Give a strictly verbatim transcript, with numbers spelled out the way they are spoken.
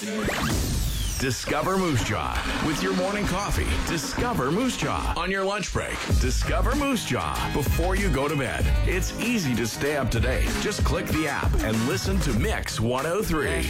Discover Moose Jaw with your morning coffee. Discover Moose Jaw on your lunch break. Discover Moose Jaw before you go to bed. It's easy to stay up to date. Just click the app and listen to Mix one oh three.